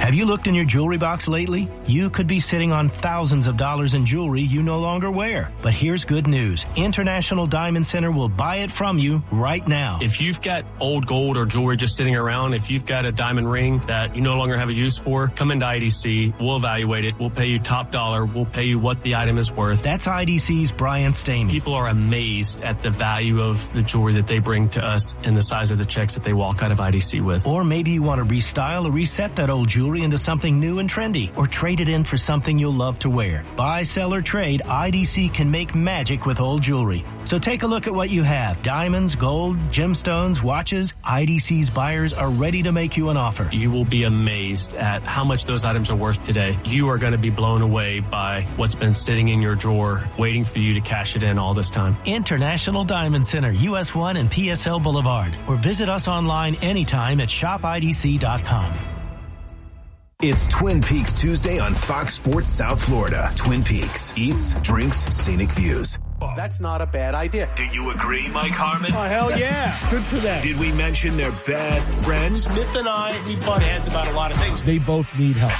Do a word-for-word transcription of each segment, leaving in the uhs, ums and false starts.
Have you looked in your jewelry box lately? You could be sitting on thousands of dollars in jewelry you no longer wear. But here's good news. International Diamond Center will buy it from you right now. If you've got old gold or jewelry just sitting around, if you've got a diamond ring that you no longer have a use for, come into I D C. We'll evaluate it. We'll pay you top dollar. We'll pay you what the item is worth. That's I D C's Brian Stamey. People are amazed at the value of the jewelry that they bring to us and the size of the checks that they walk out of I D C with. Or maybe you want to restyle or reset that old jewelry into something new and trendy, or trade it in for something you'll love to wear. Buy, sell, or trade, I D C can make magic with old jewelry. So take a look at what you have. Diamonds, gold, gemstones, watches. I D C's buyers are ready to make you an offer. You will be amazed at how much those items are worth today. You are going to be blown away by what's been sitting in your drawer, waiting for you to cash it in all this time. International Diamond Center, U S one and P S L Boulevard. Or visit us online anytime at shop I D C dot com. It's Twin Peaks Tuesday on Fox Sports South Florida. Twin Peaks. Eats, drinks, scenic views. That's not a bad idea. Do you agree, Mike Harmon? Oh, hell yeah. Good for them. Did we mention their best friends? Smith and I, we butt heads about a lot of things. They both need help.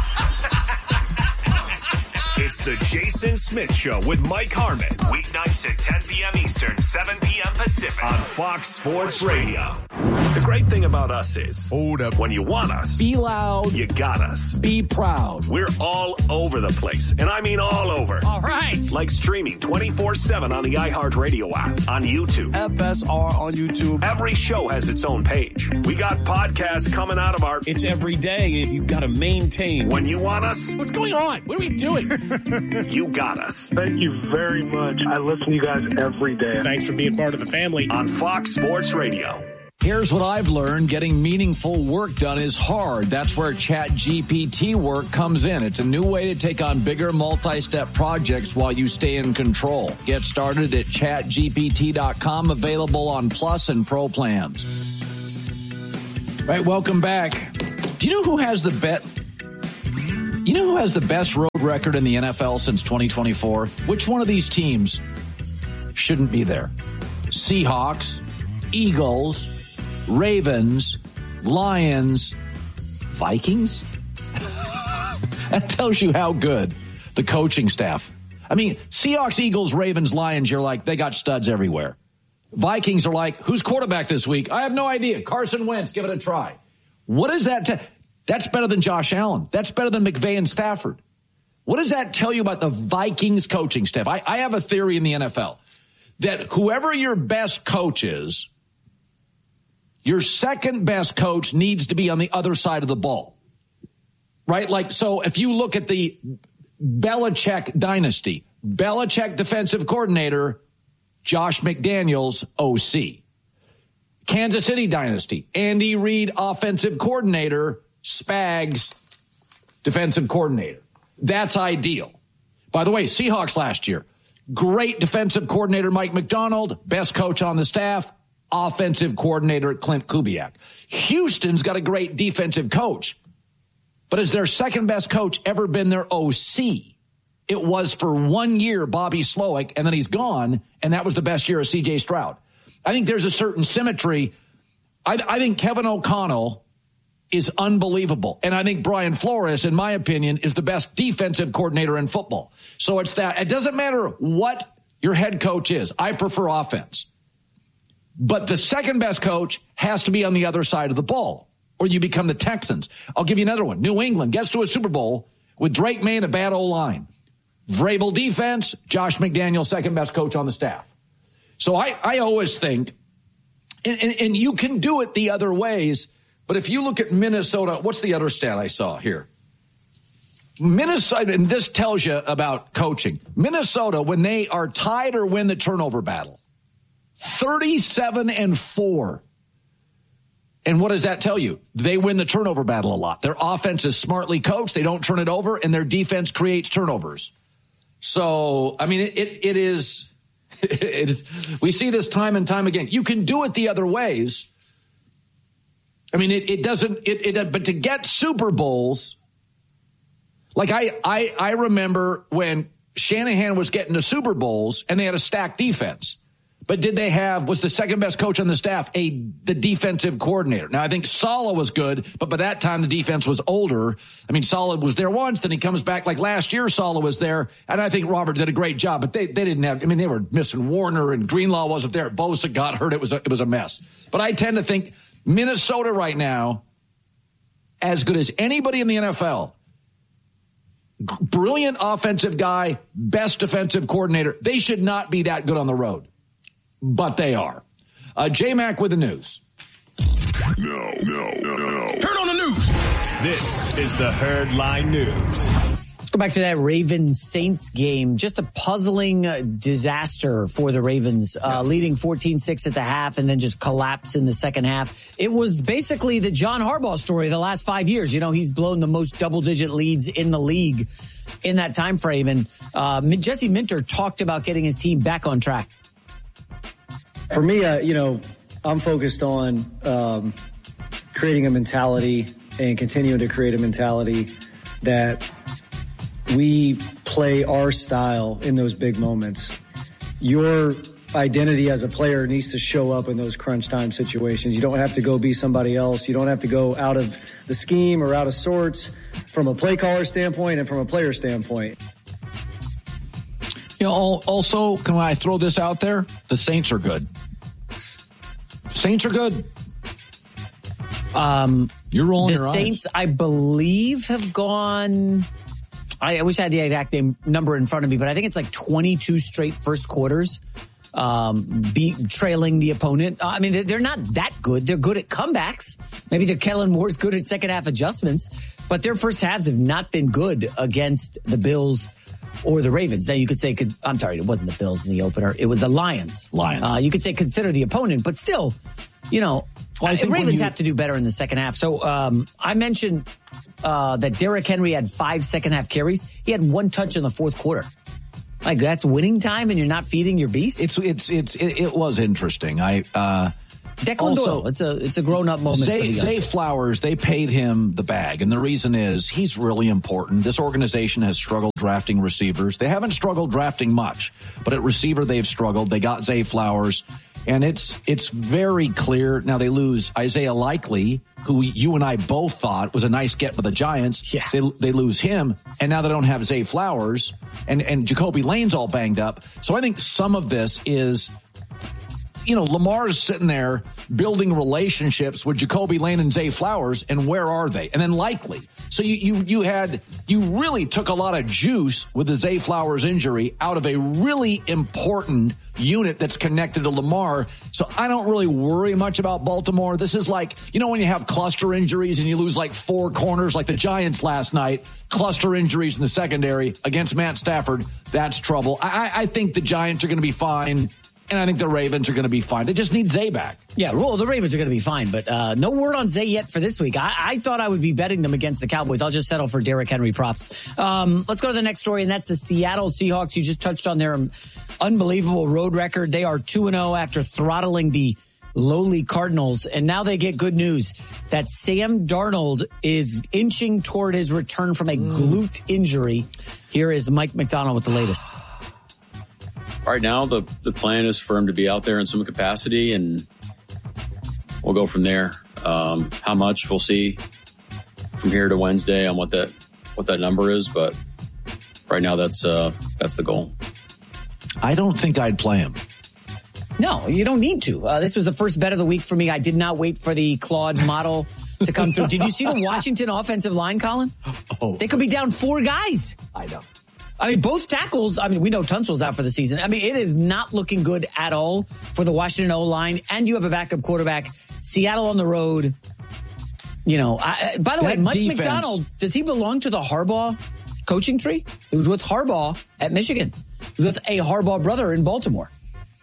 It's the Jason Smith Show with Mike Harmon. Weeknights at ten p.m. Eastern, seven p.m. Pacific on Fox Sports Radio. The great thing about us is, hold up, when you want us, be loud, you got us. Be proud. We're all over the place, and I mean all over. All right. Like streaming twenty-four seven on the iHeartRadio app, on YouTube. F S R on YouTube. Every show has its own page. We got podcasts coming out of our... It's every day. You've got to maintain. When you want us... What's going on? What are we doing? You got us. Thank you very much. I listen to you guys every day. Thanks for being part of the family. On Fox Sports Radio. Here's what I've learned. Getting meaningful work done is hard. That's where ChatGPT work comes in. It's a new way to take on bigger multi-step projects while you stay in control. Get started at chat G P T dot com, available on Plus and Pro plans. Right, welcome back. Do you know who has the bet? You know who has the best road record in the N F L since twenty twenty-four? Which one of these teams shouldn't be there? Seahawks, Eagles, Ravens, Lions, Vikings? That tells you how good the coaching staff. I mean, Seahawks, Eagles, Ravens, Lions, you're like, they got studs everywhere. Vikings are like, who's quarterback this week? I have no idea. Carson Wentz, give it a try. What is that? T- That's better than Josh Allen. That's better than McVay and Stafford. What does that tell you about the Vikings coaching staff? I, I have a theory in the N F L that whoever your best coach is, your second best coach needs to be on the other side of the ball. Right? Like, so if you look at the Belichick dynasty, Belichick defensive coordinator, Josh McDaniels, O C. Kansas City dynasty, Andy Reid offensive coordinator, Spags defensive coordinator. That's ideal. By the way, Seahawks last year, great defensive coordinator Mike McDonald, best coach on the staff, offensive coordinator Clint Kubiak. Houston's got a great defensive coach, but has their second best coach ever been their O C? It was for one year Bobby Slowick, and then he's gone, and that was the best year of C J Stroud. I think there's a certain symmetry. I, I think Kevin O'Connell is unbelievable. And I think Brian Flores, in my opinion, is the best defensive coordinator in football. So it's that. It doesn't matter what your head coach is. I prefer offense. But the second best coach has to be on the other side of the ball, or you become the Texans. I'll give you another one. New England gets to a Super Bowl with Drake May and a bad O-line. Vrabel defense, Josh McDaniels, second best coach on the staff. So I, I always think, and, and, and you can do it the other ways, but if you look at Minnesota, what's the other stat I saw here? Minnesota, and this tells you about coaching. Minnesota, when they are tied or win the turnover battle, thirty-seven and four. And what does that tell you? They win the turnover battle a lot. Their offense is smartly coached. They don't turn it over, and their defense creates turnovers. So, I mean, it, it, it is... It is, we see this time and time again. You can do it the other ways. I mean, it, it doesn't, it, it, but to get Super Bowls, like I, I, I remember when Shanahan was getting to Super Bowls and they had a stacked defense, But did they have, was the second best coach on the staff a the defensive coordinator? Now, I think Saleh was good, but by that time the defense was older. I mean, Saleh was there once, then he comes back like last year Saleh was there, and I think Robert did a great job, but they, they didn't have, I mean, they were missing Warner, and Greenlaw wasn't there. Bosa got hurt. It was a, it was a mess. But I tend to think Minnesota right now, as good as anybody in the N F L, brilliant offensive guy, best defensive coordinator, they should not be that good on the road. But they are. Uh, J-Mac with the news. No, no, no, no. Turn on the news. This is the Herd Line News. Let's go back to that Ravens-Saints game. Just a puzzling uh, disaster for the Ravens, uh, yeah. leading fourteen six at the half and then just collapse in the second half. It was basically the John Harbaugh story of the last five years. You know, he's blown the most double-digit leads in the league in that time frame. And uh, Jesse Minter talked about getting his team back on track. For me, uh, you know, I'm focused on um, creating a mentality and continuing to create a mentality that we play our style in those big moments. Your identity as a player needs to show up in those crunch time situations. You don't have to go be somebody else. You don't have to go out of the scheme or out of sorts from a play caller standpoint and from a player standpoint. You know, also, can I throw this out there? The Saints are good. Saints are good. Um, You're rolling your eyes. The Saints, I believe, have gone... I wish I had the exact name, number in front of me, but I think it's like twenty-two straight first quarters, um, be, trailing the opponent. I mean, they're not that good. They're good at comebacks. Maybe they're Kellen Moore's good at second half adjustments, but their first halves have not been good against the Bills or the Ravens. Now you could say, could, I'm sorry, it wasn't the Bills in the opener. It was the Lions. Lions. Uh, you could say consider the opponent, but still, you know, well, I think Ravens you... have to do better in the second half. So um, I mentioned uh, that Derrick Henry had five second half carries. He had one touch in the fourth quarter. Like, that's winning time and you're not feeding your beast? It's it's it's it, it was interesting. I uh Declan also, Doyle, it's a it's a grown-up moment Zay, for the Zay Flowers, they paid him the bag, and the reason is he's really important. This organization has struggled drafting receivers. They haven't struggled drafting much, but at receiver they've struggled. They got Zay Flowers, and it's it's very clear. Now they lose Isaiah Likely, who you and I both thought was a nice get for the Giants. Yeah. They they lose him, and now they don't have Zay Flowers, and, and Jacoby Lane's all banged up. So I think some of this is, you know, Lamar's sitting there building relationships with Jacoby Lane and Zay Flowers, and where are they? And then Likely. So you, you, you had, you really took a lot of juice with the Zay Flowers injury out of a really important unit that's connected to Lamar. So I don't really worry much about Baltimore. This is like, you know, when you have cluster injuries and you lose like four corners, like the Giants last night, cluster injuries in the secondary against Matt Stafford, that's trouble. I, I think the Giants are going to be fine. And I think the Ravens are going to be fine. They just need Zay back. Yeah, well, the Ravens are going to be fine, but uh, no word on Zay yet for this week. I, I thought I would be betting them against the Cowboys. I'll just settle for Derrick Henry props. Um, let's go to the next story, and that's the Seattle Seahawks. You just touched on their unbelievable road record. They are two and oh after throttling the lowly Cardinals, and now they get good news that Sam Darnold is inching toward his return from a mm. glute injury. Here is Mike McDonald with the latest. Right now, the, the plan is for him to be out there in some capacity, and we'll go from there. Um, how much, we'll see from here to Wednesday on what that what that number is, but right now that's uh, that's the goal. I don't think I'd play him. No, you don't need to. Uh, this was the first bet of the week for me. I did not wait for the Claude model to come through. Did you see the Washington offensive line, Colin? Oh, they could be down four guys. I know. I mean, both tackles, I mean, we know Tunsil's out for the season. I mean, it is not looking good at all for the Washington O-line, and you have a backup quarterback. Seattle on the road. You know, I, by the that way, Mike defense. McDonald, does he belong to the Harbaugh coaching tree? He was with Harbaugh at Michigan. He was with a Harbaugh brother in Baltimore.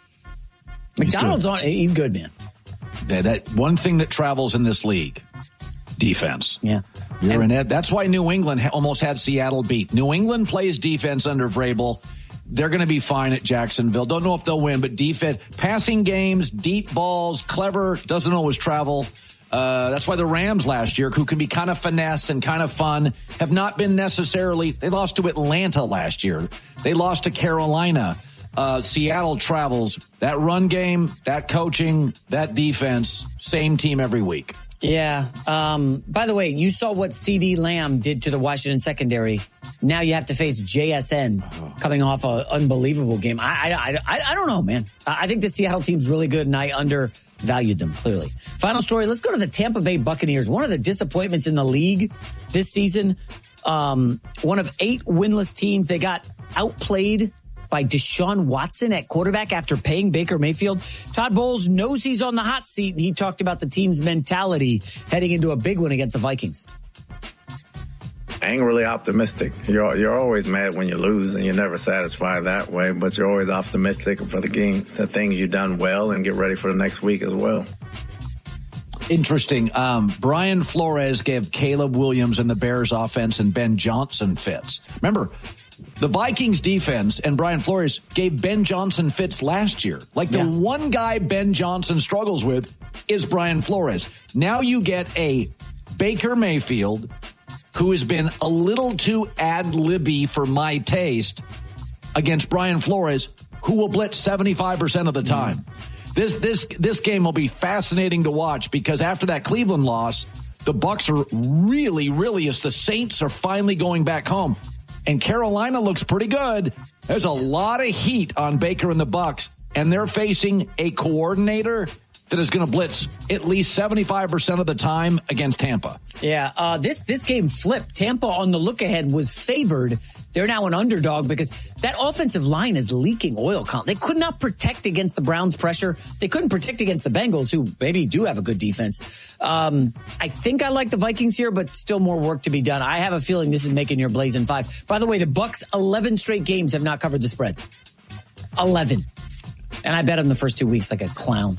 He's McDonald's good. on, he's good, man. Yeah, that one thing that travels in this league, defense. Yeah. You're in it. That's why New England ha- almost had Seattle beat. New England plays defense under Vrabel. They're going to be fine at Jacksonville. Don't know if they'll win, but defense, passing games, deep balls, clever, doesn't always travel. Uh, that's why the Rams last year, who can be kind of finesse and kind of fun, have not been necessarily. They lost to Atlanta last year. They lost to Carolina. uh, Seattle travels, that run game, that coaching, that defense, same team every week. Yeah. Um, by the way, you saw what CeeDee Lamb did to the Washington secondary. Now you have to face J S N coming off an unbelievable game. I, I, I, I don't know, man. I think the Seattle team's really good, and I undervalued them, clearly. Final story, let's go to the Tampa Bay Buccaneers. One of the disappointments in the league this season. Um, one of eight winless teams. They got outplayed by Deshaun Watson at quarterback after paying Baker Mayfield. Todd Bowles knows he's on the hot seat, and he talked about the team's mentality heading into a big one against the Vikings. I ain't really optimistic. You're you're always mad when you lose, and you're never satisfied that way, but you're always optimistic for the game, the things you've done well, and get ready for the next week as well. Interesting. Um, Brian Flores gave Caleb Williams and the Bears offense and Ben Johnson fits. Remember, the Vikings defense and Brian Flores gave Ben Johnson fits last year. Like the yeah. one guy Ben Johnson struggles with is Brian Flores. Now you get a Baker Mayfield who has been a little too ad-libby for my taste against Brian Flores, who will blitz seventy-five percent of the time. Mm. This this this game will be fascinating to watch because after that Cleveland loss, the Bucs are really, really, as the Saints are finally going back home. And Carolina looks pretty good. There's a lot of heat on Baker and the Bucs, and they're facing a coordinator that is going to blitz at least seventy-five percent of the time against Tampa. Yeah, uh, this this game flipped. Tampa on the look ahead was favored. They're now an underdog because that offensive line is leaking oil. They could not protect against the Browns' pressure. They couldn't protect against the Bengals, who maybe do have a good defense. Um, I think I like the Vikings here, but still more work to be done. I have a feeling this is making your Blazing Five. By the way, the Bucs, eleven straight games have not covered the spread. eleven. And I bet him the first two weeks like a clown.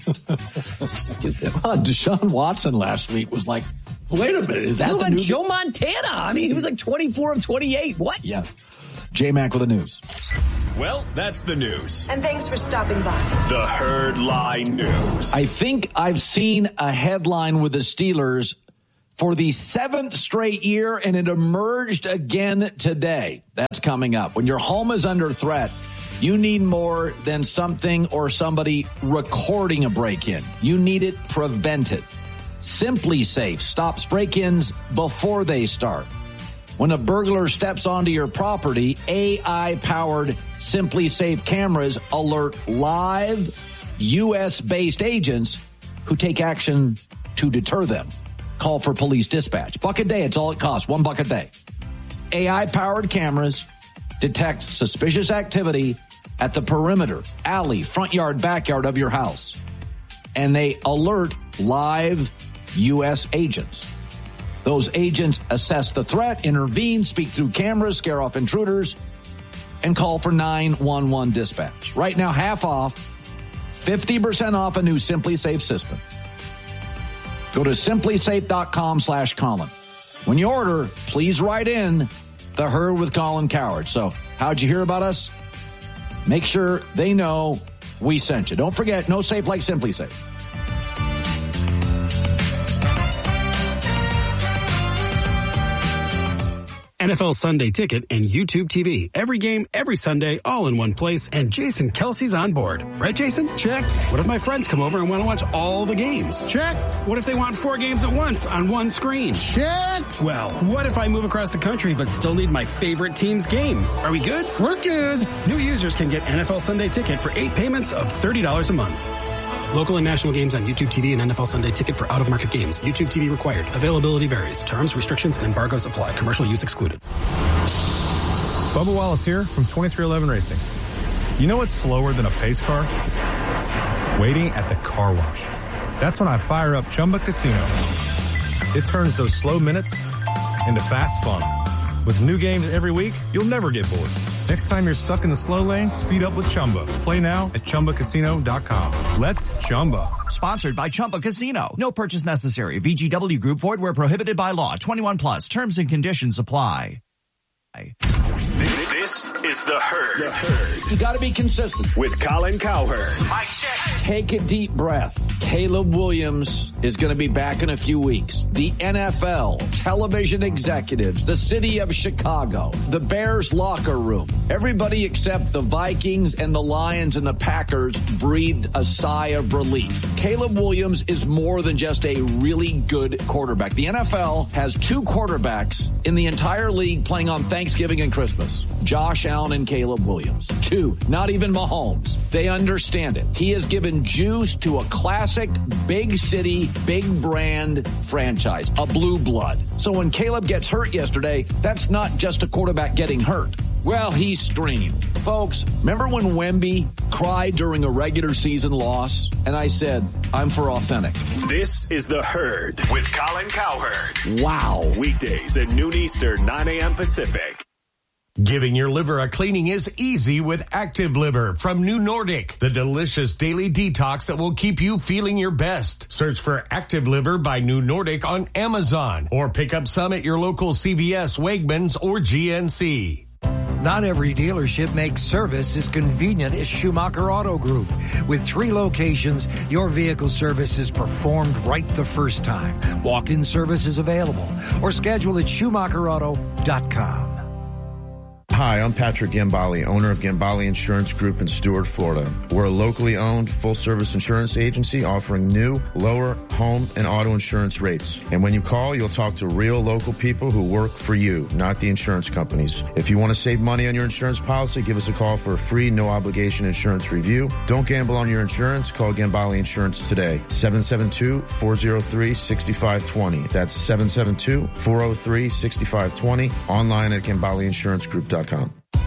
Stupid. Uh, Deshaun Watson last week was like, wait a minute, is that he looked the like new Joe Montana? I mean, he was like twenty-four of twenty-eight. What? Yeah. J-Mac with the news. Well, that's the news. And thanks for stopping by. The Herd Line News. I think I've seen a headline with the Steelers for the seventh straight year, and it emerged again today. That's coming up. When your home is under threat, you need more than something or somebody recording a break-in. You need it prevented. Simply Safe stops break-ins before they start. When a burglar steps onto your property, A I-powered Simply Safe cameras alert live U S-based agents who take action to deter them. Call for police dispatch. Buck a day, it's all it costs. One buck a day. A I-powered cameras detect suspicious activity at the perimeter, alley, front yard, backyard of your house. And they alert live U S agents. Those agents assess the threat, intervene, speak through cameras, scare off intruders, and call for nine one one dispatch. Right now, half off, fifty percent off a new Simply Safe system. Go to simplysafe.com slash Colin. When you order, please write in The Herd with Colin Cowherd. So, how'd you hear about us? Make sure they know we sent you. Don't forget, no safe like Simply Safe. N F L Sunday Ticket and YouTube T V. Every game, every Sunday, all in one place, and Jason Kelsey's on board. Right, Jason? Check. What if my friends come over and want to watch all the games? Check. What if they want four games at once on one screen? Check. Well, what if I move across the country but still need my favorite team's game? Are we good? We're good. New users can get N F L Sunday Ticket for eight payments of thirty dollars a month. Local and national games on YouTube T V and N F L Sunday Ticket for out-of-market games. YouTube T V required. Availability varies. Terms, restrictions, and embargoes apply. Commercial use excluded. Bubba Wallace here from twenty-three eleven Racing. You know what's slower than a pace car? Waiting at the car wash. That's when I fire up Chumba Casino. It turns those slow minutes into fast fun. With new games every week, you'll never get bored. Next time you're stuck in the slow lane, speed up with Chumba. Play now at Chumba Casino dot com. Let's Chumba. Sponsored by Chumba Casino. No purchase necessary. V G W Group. Void where prohibited by law. twenty-one plus. Terms and conditions apply. This This is The Herd. The Herd. You got to be consistent. With Colin Cowherd. Mike check. Take a deep breath. Caleb Williams is going to be back in a few weeks. The N F L, television executives, the city of Chicago, the Bears locker room, everybody except the Vikings and the Lions and the Packers breathed a sigh of relief. Caleb Williams is more than just a really good quarterback. The N F L has two quarterbacks in the entire league playing on Thanksgiving and Christmas. Josh Allen and Caleb Williams. Two, not even Mahomes. They understand it. He has given juice to a classic, big city, big brand franchise, a blue blood. So when Caleb gets hurt yesterday, that's not just a quarterback getting hurt. Well, he screamed. Folks, remember when Wemby cried during a regular season loss? And I said, I'm for authentic. This is The Herd with Colin Cowherd. Wow. Weekdays at noon Eastern, nine a.m. Pacific. Giving your liver a cleaning is easy with Active Liver from New Nordic, the delicious daily detox that will keep you feeling your best. Search for Active Liver by New Nordic on Amazon or pick up some at your local C V S, Wegmans, or G N C. Not every dealership makes service as convenient as Schumacher Auto Group. With three locations, your vehicle service is performed right the first time. Walk-in service is available or schedule at Schumacher Auto dot com. Hi, I'm Patrick Gambale, owner of Gambale Insurance Group in Stuart, Florida. We're a locally owned, full-service insurance agency offering new, lower home and auto insurance rates. And when you call, you'll talk to real local people who work for you, not the insurance companies. If you want to save money on your insurance policy, give us a call for a free, no-obligation insurance review. Don't gamble on your insurance. Call Gambale Insurance today. seven seven two, four oh three, six five two zero. That's seven seven two, four oh three, six five two zero. Online at Gambale Insurance Group dot com.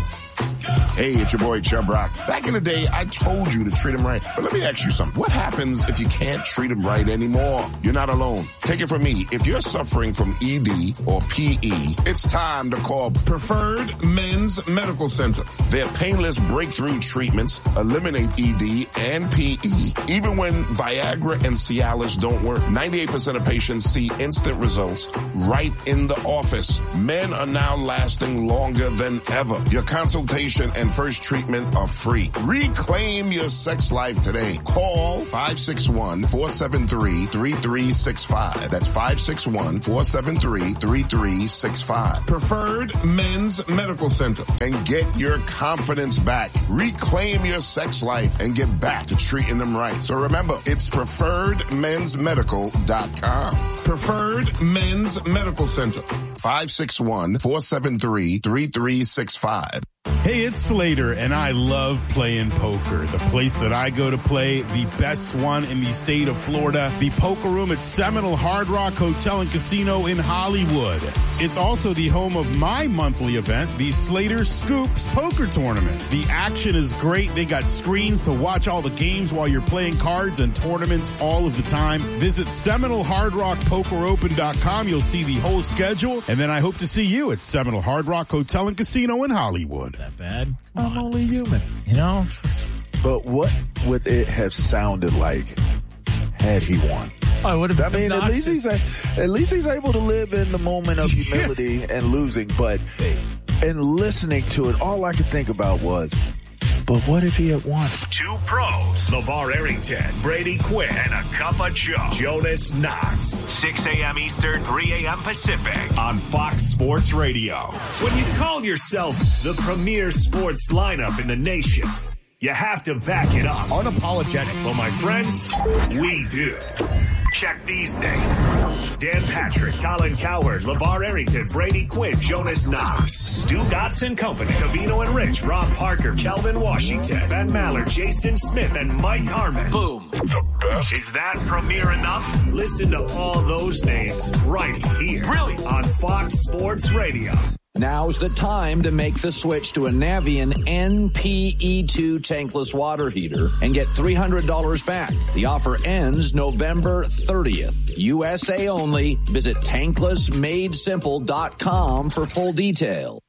Hey, it's your boy, Chubb Rock. Back in the day, I told you to treat him right. But let me ask you something. What happens if you can't treat him right anymore? You're not alone. Take it from me. If you're suffering from E D or P E, it's time to call Preferred Men's Medical Center. Their painless breakthrough treatments eliminate E D and P E. Even when Viagra and Cialis don't work, ninety-eight percent of patients see instant results right in the office. Men are now lasting longer than ever. Your consultation and first treatment are free. Reclaim your sex life today. Call five six one, four seven three, three three six five. That's five six one, four seven three, three three six five. Preferred Men's Medical Center. And get your confidence back. Reclaim your sex life and get back to treating them right. So remember, it's preferred mens medical dot com. Preferred Men's Medical Center. five six one, four seven three, three three six five. Hey, it's Slater, and I love playing poker. The place that I go to play, the best one in the state of Florida, the Poker Room at Seminole Hard Rock Hotel and Casino in Hollywood. It's also the home of my monthly event, the Slater Scoops Poker Tournament. The action is great. They got screens to watch all the games while you're playing cards and tournaments all of the time. Visit Seminole Hard Rock Poker Open dot com. You'll see the whole schedule, and then I hope to see you at Seminole Hard Rock Hotel and Casino in Hollywood. That bad? I'm only human. You know? But what would it have sounded like had he won? Oh, it would have I mean, at least he's a, at least he's able to live in the moment of humility and losing. But in listening to it, all I could think about was, but what if he had won? Two pros, LeVar Arrington, Brady Quinn, and a cup of Joe, Jonas Knox. six a.m. Eastern, three a.m. Pacific on Fox Sports Radio. When you call yourself the premier sports lineup in the nation, you have to back it up. Unapologetic. Well, my friends, we do. Check these names. Dan Patrick, Colin Cowherd, LeVar Arrington, Brady Quinn, Jonas Knox, Stu Dotson Company, Cavino and Rich, Rob Parker, Kelvin Washington, Ben Maller, Jason Smith, and Mike Harmon. Boom. The best. Is that premier enough? Listen to all those names right here. Really? On Fox Sports Radio. Now's the time to make the switch to a Navien N P E two tankless water heater and get three hundred dollars back. The offer ends November thirtieth. U S A only. Visit tankless made simple dot com for full detail.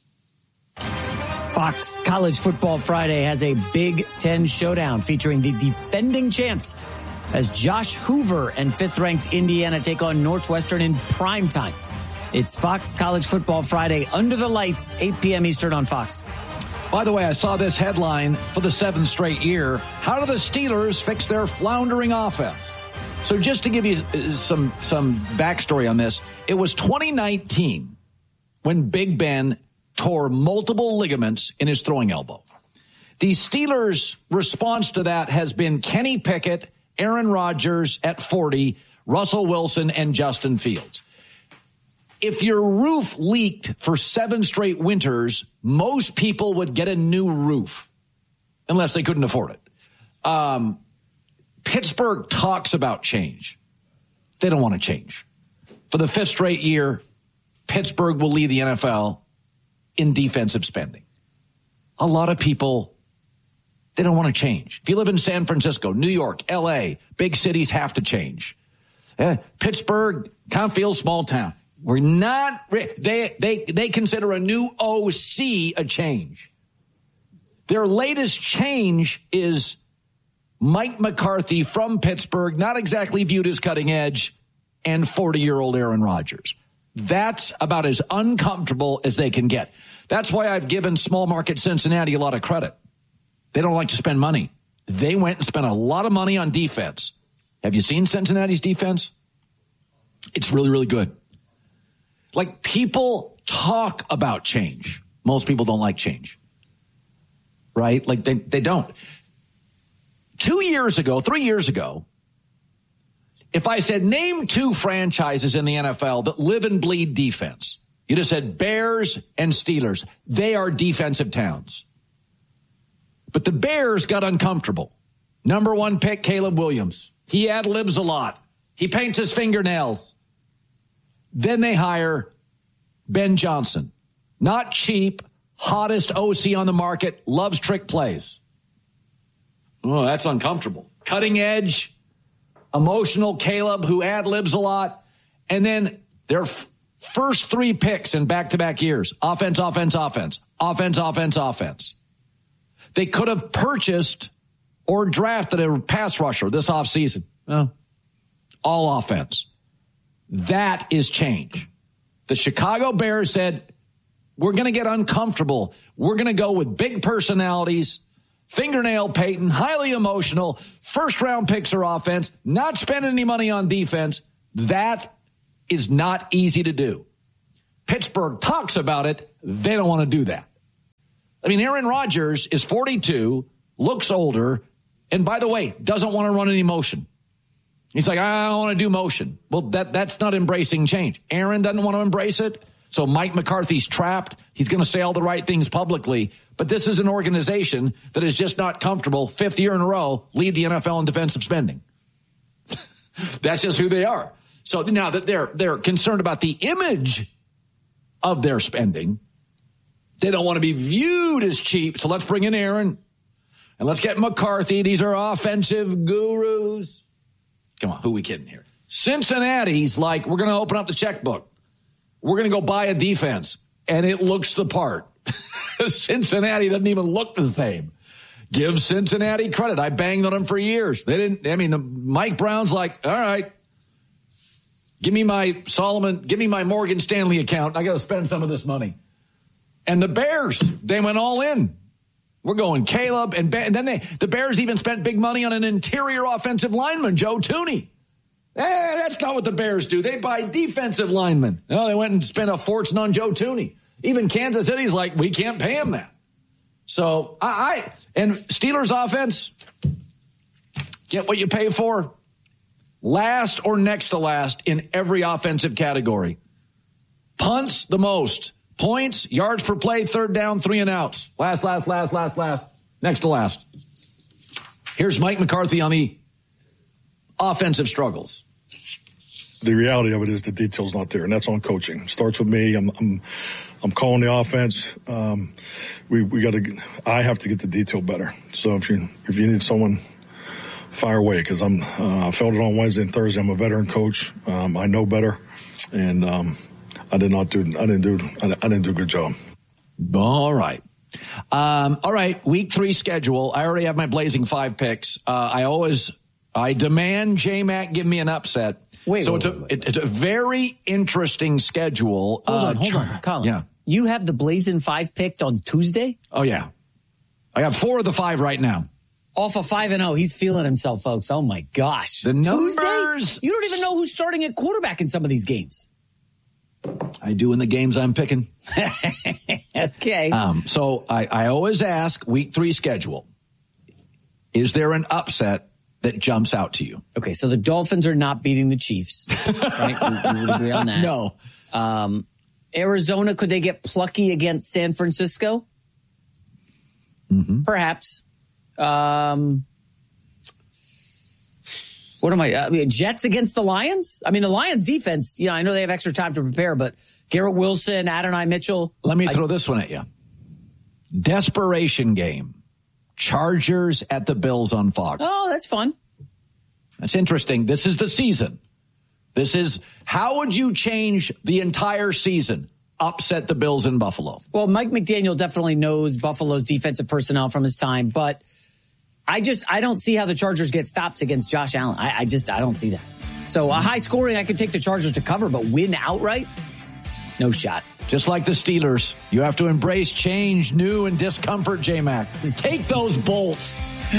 Fox College Football Friday has a Big Ten showdown featuring the defending champs as Josh Hoover and fifth-ranked Indiana take on Northwestern in primetime. It's Fox College Football Friday, Under the Lights, eight p.m. Eastern on Fox. By the way, I saw this headline for the seventh straight year. How do the Steelers fix their floundering offense? So just to give you some, some backstory on this, it was twenty nineteen when Big Ben tore multiple ligaments in his throwing elbow. The Steelers' response to that has been Kenny Pickett, Aaron Rodgers at forty, Russell Wilson, and Justin Fields. If your roof leaked for seven straight winters, most people would get a new roof, unless they couldn't afford it. Um, Pittsburgh talks about change. They don't want to change. For the fifth straight year, Pittsburgh will lead the N F L in defensive spending. A lot of people, they don't want to change. If you live in San Francisco, New York, L A, big cities have to change. Eh, Pittsburgh kind of feels small town. We're not, they, they, they consider a new O C a change. Their latest change is Mike McCarthy from Pittsburgh, not exactly viewed as cutting edge, and forty-year-old Aaron Rodgers. That's about as uncomfortable as they can get. That's why I've given small market Cincinnati a lot of credit. They don't like to spend money. They went and spent a lot of money on defense. Have you seen Cincinnati's defense? It's really, really good. Like, people talk about change. Most people don't like change. Right? Like, they, they don't. Two years ago, three years ago, if I said, name two franchises in the N F L that live and bleed defense, you'd have said Bears and Steelers. They are defensive towns. But the Bears got uncomfortable. Number one pick, Caleb Williams. He ad-libs a lot. He paints his fingernails. Then they hire Ben Johnson. Not cheap, hottest O C on the market, loves trick plays. Oh, that's uncomfortable. Cutting edge, emotional Caleb who ad-libs a lot. And then their f- first three picks in back-to-back years, offense, offense, offense, offense, offense, offense. They could have purchased or drafted a pass rusher this offseason. Oh, all offense. That is change. The Chicago Bears said, we're going to get uncomfortable. We're going to go with big personalities, fingernail Peyton, highly emotional, first-round picks or offense, not spending any money on defense. That is not easy to do. Pittsburgh talks about it. They don't want to do that. I mean, Aaron Rodgers is forty-two, looks older, and by the way, doesn't want to run any motion. He's like, I don't want to do motion. Well, that that's not embracing change. Aaron doesn't want to embrace it. So Mike McCarthy's trapped. He's going to say all the right things publicly. But this is an organization that is just not comfortable, fifth year in a row, lead the N F L in defensive spending. That's just who they are. So now that they're they're concerned about the image of their spending, they don't want to be viewed as cheap. So let's bring in Aaron and let's get McCarthy. These are offensive gurus. Come on, who are we kidding here? Cincinnati's like, we're going to open up the checkbook. We're going to go buy a defense, and it looks the part. Cincinnati doesn't even look the same. Give Cincinnati credit. I banged on them for years. They didn't, I mean, the, Mike Brown's like, all right, give me my Solomon, give me my Morgan Stanley account. I got to spend some of this money. And the Bears, they went all in. We're going Caleb, and, and then they the Bears even spent big money on an interior offensive lineman, Joe Thuney. Eh, that's not what the Bears do. They buy defensive linemen. No, they went and spent a fortune on Joe Thuney. Even Kansas City's like, we can't pay him that. So I, I and Steelers offense, get what you pay for. Last or next to last in every offensive category. Punts the most. Points, yards per play, third down, three and outs. Last, last, last, last, last. Next to last. Here's Mike McCarthy on the offensive struggles. The reality of it is the detail's not there, and that's on coaching. Starts with me. I'm I'm, I'm calling the offense. Um, we we got to. I have to get the detail better. So if you if you need someone, fire away, because I'm. Uh, I felt it on Wednesday and Thursday. I'm a veteran coach. Um, I know better, and um, I did not do. I didn't do. I didn't do a good job. All right. Um, all right. Week three schedule. I already have my Blazing Five picks. Uh, I always. I demand J-Mac give me an upset. Wait, so wait, it's, wait, a, it, it's a very interesting schedule. Hold uh, on, hold Char- on, Colin. Yeah. You have the Blazing Five picked on Tuesday? Oh, yeah. I got four of the five right now. Off of five and oh, he's feeling himself, folks. Oh my gosh! The Tuesday? numbers. You don't even know who's starting at quarterback in some of these games. I do in the games I'm picking. Okay. Um, so I, I always ask week three schedule. Is there an upset that jumps out to you? Okay, so the Dolphins are not beating the Chiefs, right? we, we would agree on that. No. Um, Arizona, could they get plucky against San Francisco? Mm-hmm. Perhaps. Um, what am I? I mean, Jets against the Lions? I mean, the Lions defense, you know, I know they have extra time to prepare, but Garrett Wilson, Adonai Mitchell. Let me I, throw this one at you. Desperation game. Chargers at the Bills on Fox. Oh, that's fun. That's interesting. This is the season. This is, how would you change the entire season? Upset the Bills in Buffalo. Well, Mike McDaniel definitely knows Buffalo's defensive personnel from his time, but I just, I don't see how the Chargers get stopped against Josh Allen. I, I just, I don't see that. So a high scoring, I could take the Chargers to cover, but win outright? No shot. Just like the Steelers, you have to embrace change, new, and discomfort, J-Mac. Take those bolts.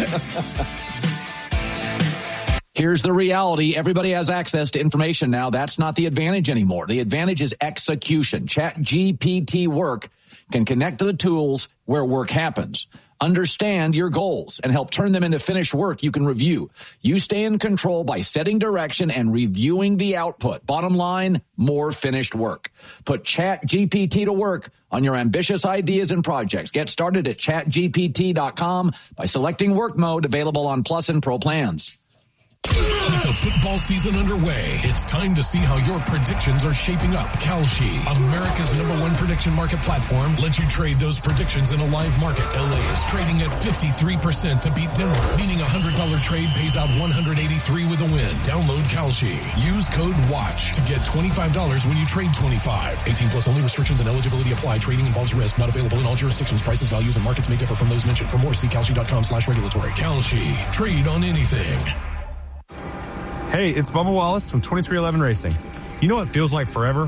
Here's the reality. Everybody has access to information now. That's not the advantage anymore. The advantage is execution. ChatGPT Work can connect to the tools where work happens. Understand your goals and help turn them into finished work you can review. You stay in control by setting direction and reviewing the output. Bottom line, more finished work. Put ChatGPT to work on your ambitious ideas and projects. Get started at chat G P T dot com by selecting work mode, available on Plus and Pro plans. With the football season underway, it's time to see how your predictions are shaping up. Kalshi, America's number one prediction market platform, lets you trade those predictions in a live market. L A is trading at fifty-three percent to beat Denver, meaning a one hundred dollars trade pays out one hundred eighty-three with a win. Download Kalshi. Use code WATCH to get twenty-five dollars when you trade twenty-five. eighteen plus only. Restrictions and eligibility apply. Trading involves risk. Not available in all jurisdictions. Prices, values, and markets may differ from those mentioned. For more, see Kalshi.com slash regulatory. Kalshi. Trade on anything. Hey, it's Bubba Wallace from twenty-three eleven Racing. You know what feels like forever?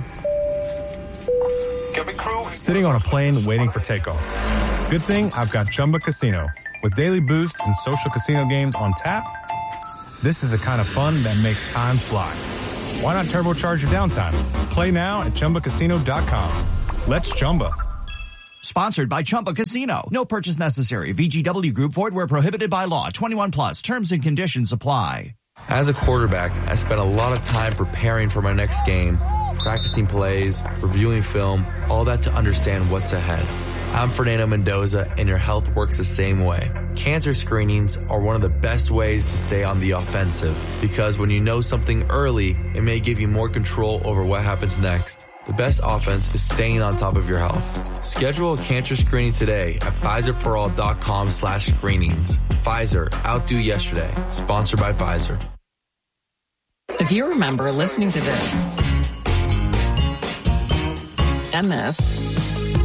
Sitting on a plane waiting for takeoff. Good thing I've got Chumba Casino. With daily boost and social casino games on tap, this is the kind of fun that makes time fly. Why not turbocharge your downtime? Play now at Chumba Casino dot com. Let's Chumba. Sponsored by Chumba Casino. No purchase necessary. V G W Group. Void where prohibited by law. twenty-one plus. Terms and conditions apply. As a quarterback, I spent a lot of time preparing for my next game, practicing plays, reviewing film, all that to understand what's ahead. I'm Fernando Mendoza, and your health works the same way. Cancer screenings are one of the best ways to stay on the offensive, because when you know something early, it may give you more control over what happens next. The best offense is staying on top of your health. Schedule a cancer screening today at Pfizerforall.com slash screenings. Pfizer, outdo yesterday. Sponsored by Pfizer. If you remember listening to this, M S,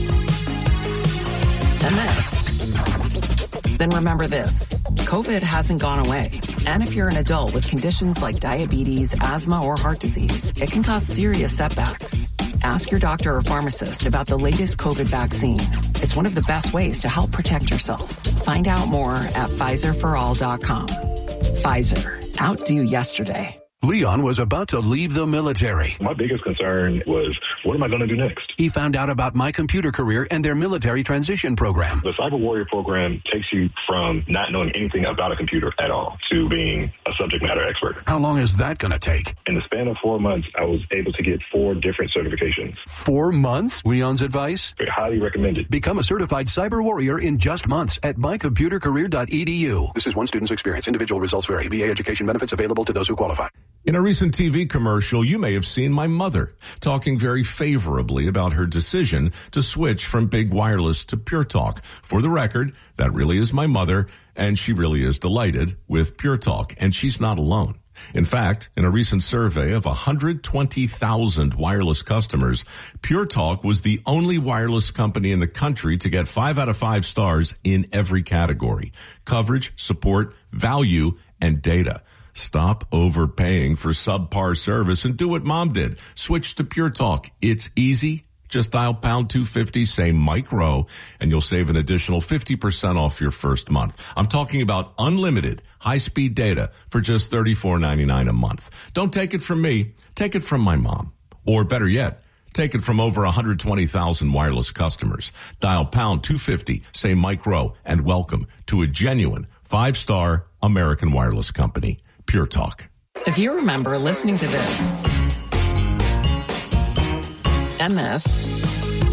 M S, then remember this. COVID hasn't gone away. And if you're an adult with conditions like diabetes, asthma, or heart disease, it can cause serious setbacks. Ask your doctor or pharmacist about the latest COVID vaccine. It's one of the best ways to help protect yourself. Find out more at Pfizer for all dot com. Pfizer, outdo yesterday. Leon was about to leave the military. My biggest concern was, what am I going to do next? He found out about My Computer Career and their military transition program. The Cyber Warrior program takes you from not knowing anything about a computer at all to being a subject matter expert. How long is that going to take? In the span of four months, I was able to get four different certifications. Four months? Leon's advice? I highly recommend it. Become a certified Cyber Warrior in just months at my computer career dot e d u. This is one student's experience. Individual results vary. V A education benefits available to those who qualify. In a recent T V commercial, you may have seen my mother talking very favorably about her decision to switch from big wireless to Pure Talk. For the record, that really is my mother, and she really is delighted with Pure Talk, and she's not alone. In fact, in a recent survey of one hundred twenty thousand wireless customers, Pure Talk was the only wireless company in the country to get five out of five stars in every category: coverage, support, value, and data. Stop overpaying for subpar service and do what Mom did. Switch to Pure Talk. It's easy. Just dial pound two fifty, say Mike Rowe, and you'll save an additional fifty percent off your first month. I'm talking about unlimited high-speed data for just thirty-four ninety-nine a month. Don't take it from me. Take it from my mom. Or better yet, take it from over one hundred twenty thousand wireless customers. Dial pound two fifty, say Mike Rowe, and welcome to a genuine five-star American wireless company. Pure Talk. If you remember listening to this and this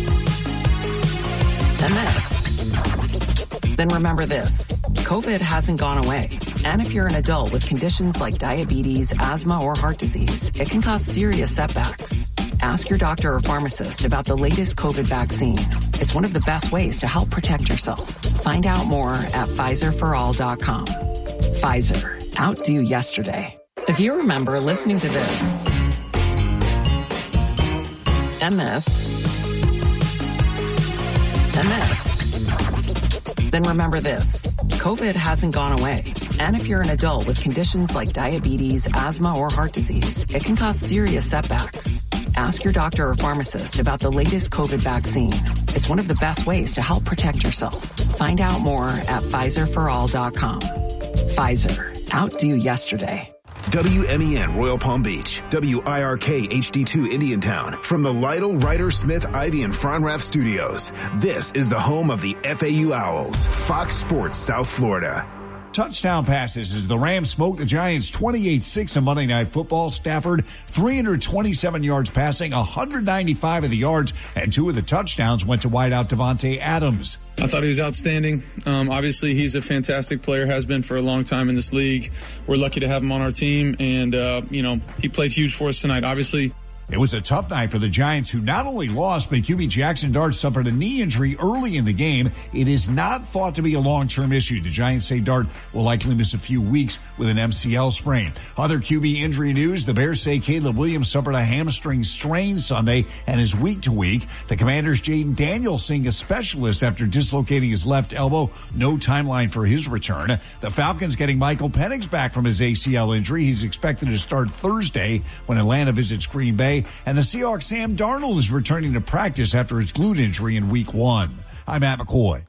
and this, then remember this. COVID hasn't gone away. And if you're an adult with conditions like diabetes, asthma, or heart disease, it can cause serious setbacks. Ask your doctor or pharmacist about the latest COVID vaccine. It's one of the best ways to help protect yourself. Find out more at Pfizer for all dot com. Pfizer. Outdo yesterday. If you remember listening to this and this and this, then remember this. COVID hasn't gone away. And if you're an adult with conditions like diabetes, asthma, or heart disease, it can cause serious setbacks. Ask your doctor or pharmacist about the latest COVID vaccine. It's one of the best ways to help protect yourself. Find out more at Pfizer for all dot com. Pfizer. Outdo yesterday. W M E N Royal Palm Beach, W I R K H D two Indiantown. From the Lytle, Ryder, Smith, Ivy, and Fronrath studios, this is the home of the F A U Owls, Fox Sports South Florida. Touchdown passes as the Rams smoked the Giants twenty-eight six on Monday Night Football. Stafford, three hundred twenty-seven yards passing, one hundred ninety-five of the yards, and two of the touchdowns went to wideout Devontae Adams. I thought he was outstanding. Um, obviously, he's a fantastic player, has been for a long time in this league. We're lucky to have him on our team, and, uh, you know, he played huge for us tonight. Obviously, it was a tough night for the Giants, who not only lost, but Q B Jackson Dart suffered a knee injury early in the game. It is not thought to be a long-term issue. The Giants say Dart will likely miss a few weeks with an M C L sprain. Other Q B injury news, the Bears say Caleb Williams suffered a hamstring strain Sunday and is week to week. The Commanders' Jaden Daniels seeing a specialist after dislocating his left elbow. No timeline for his return. The Falcons getting Michael Penix back from his A C L injury. He's expected to start Thursday when Atlanta visits Green Bay. And the Seahawks' Sam Darnold is returning to practice after his glute injury in week one. I'm Matt McCoy.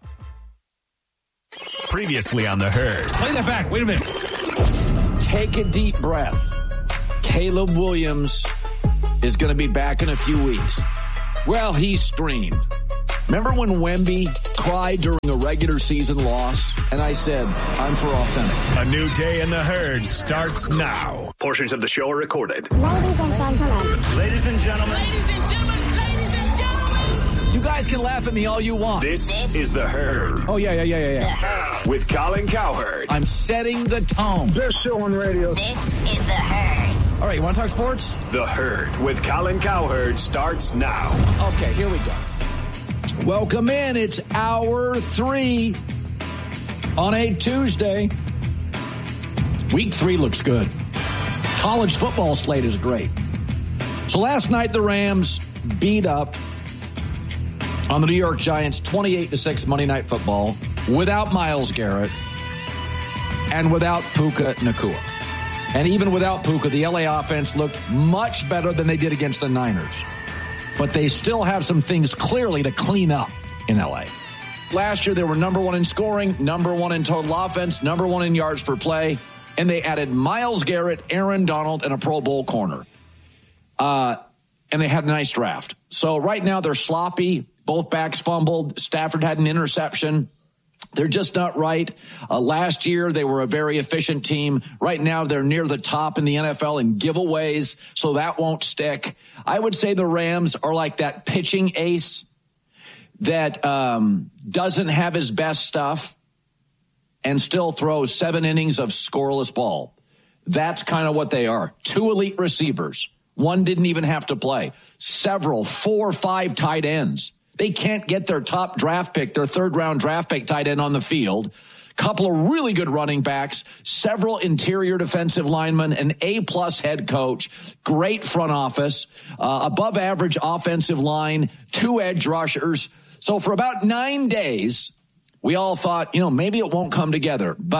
Previously on The Herd. Play that back. Wait a minute. Take a deep breath. Caleb Williams is going to be back in a few weeks. Well, he screamed. Remember when Wemby cried during a regular season loss? And I said, I'm for authentic. A new day in The Herd starts now. Portions of the show are recorded. Ladies and gentlemen. Ladies and gentlemen. Ladies and gentlemen. Ladies and gentlemen. You guys can laugh at me all you want. This, this is The Herd. Oh, yeah, yeah, yeah, yeah, yeah. With Colin Cowherd. I'm setting the tone. Best show on radio. This is The Herd. All right, you want to talk sports? The Herd with Colin Cowherd starts now. Okay, here we go. Welcome in. It's hour three on a Tuesday. Week three looks good. College football slate is great. So last night the Rams beat up on the New York Giants twenty-eight to six Monday Night Football without Myles Garrett and without Puka Nacua. And even without Puka, the L A offense looked much better than they did against the Niners. But they still have some things clearly to clean up in L A. Last year, they were number one in scoring, number one in total offense, number one in yards per play, and they added Myles Garrett, Aaron Donald, and a Pro Bowl corner. Uh, and they had a nice draft. So right now, they're sloppy. Both backs fumbled. Stafford had an interception. They're just not right. Uh, last year, they were a very efficient team. Right now, they're near the top in the N F L in giveaways, so that won't stick. I would say the Rams are like that pitching ace that um, doesn't have his best stuff and still throws seven innings of scoreless ball. That's kind of what they are. Two elite receivers. One didn't even have to play. Several, four or five tight ends. They can't get their top draft pick, their third-round draft pick tight end on the field. Couple of really good running backs, several interior defensive linemen, an A-plus head coach, great front office, uh, above-average offensive line, two edge rushers. So for about nine days, we all thought, you know, maybe it won't come together. But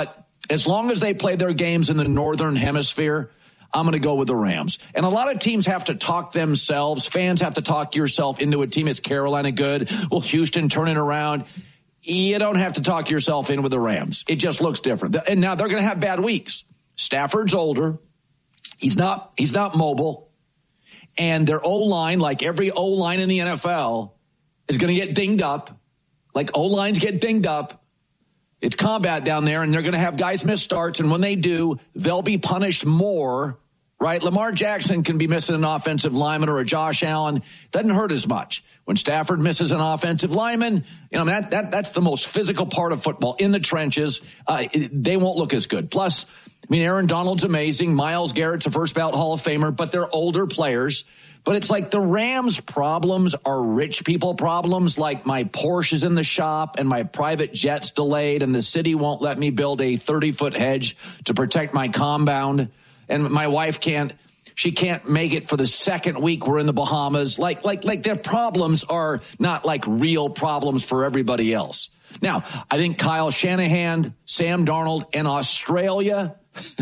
As long as they play their games in the Northern Hemisphere, I'm going to go with the Rams. And a lot of teams have to talk themselves. Fans have to talk yourself into a team. It's Carolina good. Will Houston turn it around? You don't have to talk yourself in with the Rams. It just looks different. And now they're going to have bad weeks. Stafford's older. He's not, he's not mobile. And their O-line, like every O-line in the N F L, is going to get dinged up. Like O-lines get dinged up. It's combat down there, and they're going to have guys miss starts, and when they do, they'll be punished more, right? Lamar Jackson can be missing an offensive lineman or a Josh Allen. Doesn't hurt as much. When Stafford misses an offensive lineman, you know, that, that that's the most physical part of football. In the trenches, uh, they won't look as good. Plus, I mean, Aaron Donald's amazing. Myles Garrett's a first-ballot Hall of Famer, but they're older players. But it's like the Rams' problems are rich people problems, like my Porsche is in the shop and my private jet's delayed and the city won't let me build a thirty-foot hedge to protect my compound. And my wife can't, she can't make it for the second week we're in the Bahamas. Like, like, like their problems are not like real problems for everybody else. Now, I think Kyle Shanahan, Sam Darnold, and Australia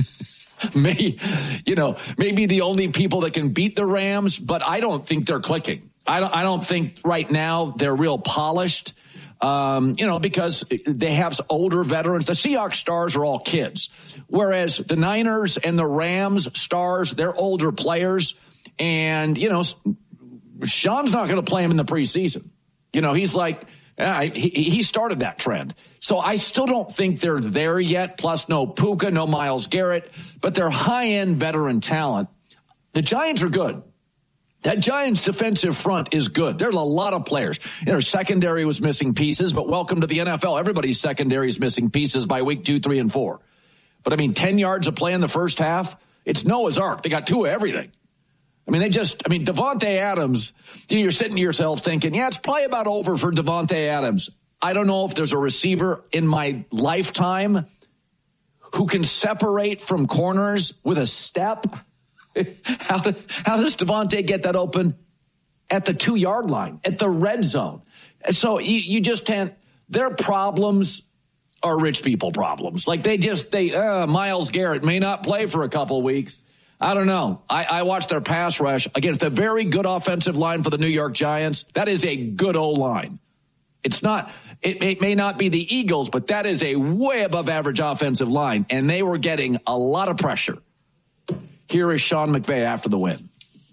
May, you know, maybe the only people that can beat the Rams, but I don't think they're clicking. I don't, I don't think right now they're real polished, um, you know, because they have older veterans. The Seahawks stars are all kids, whereas the Niners and the Rams stars, they're older players. And, you know, Sean's not going to play him in the preseason. You know, he's like, uh, he, he started that trend. So I still don't think they're there yet. Plus, no Puka, no Myles Garrett, but they're high-end veteran talent. The Giants are good. That Giants defensive front is good. There's a lot of players. Their secondary was missing pieces, but welcome to the N F L. Everybody's secondary is missing pieces by week two, three, and four. But, I mean, ten yards of play in the first half, it's Noah's Ark. They got two of everything. I mean, they just, I mean, Devontae Adams, you know, you're sitting to yourself thinking, yeah, it's probably about over for Devontae Adams. I don't know if there's a receiver in my lifetime who can separate from corners with a step. How, do, how does Devontae get that open at the two-yard line, at the red zone? And so you, you just can't, their problems are rich people problems. Like they just, they, uh, Myles Garrett may not play for a couple weeks. I don't know. I, I watched their pass rush against a very good offensive line for the New York Giants. That is a good O-line. It's not, it, it may not be the Eagles, but that is a way above average offensive line, and they were getting a lot of pressure. Here is Sean McVay after the win.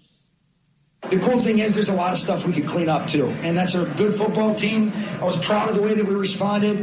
The cool thing is there's a lot of stuff we could clean up, too, and that's a good football team. I was proud of the way that we responded.